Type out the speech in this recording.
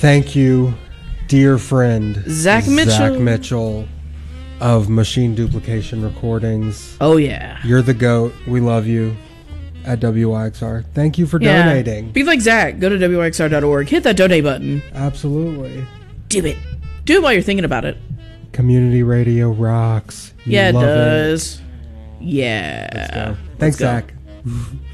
Thank you, dear friend Zach Mitchell of Machine Duplication Recordings. Oh, yeah. You're the GOAT. We love you at WYXR. Thank you for donating. Be like Zach. Go to WYXR.org. Hit that donate button. Absolutely. Do it. Do it while you're thinking about it. Community radio rocks. You Yeah, it love does. it. Yeah. Let's go. Thanks, Zach.